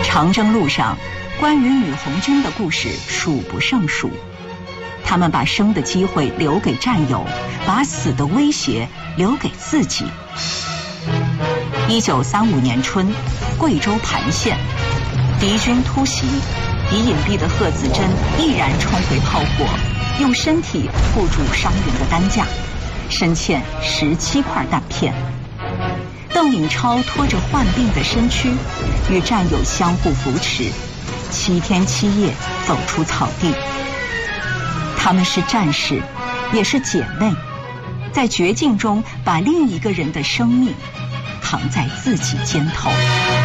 长征路上，关于女红军的故事数不胜数。他们把生的机会留给战友，把死的威胁留给自己。1935年春，贵州盘县，敌军突袭，已隐蔽的贺子珍毅然冲回炮火，用身体护住伤员的担架，身欠17块弹片。邓颖超拖着患病的身躯，与战友相互扶持，7天7夜走出草地。他们是战士，也是姐妹，在绝境中把另一个人的生命扛在自己肩头。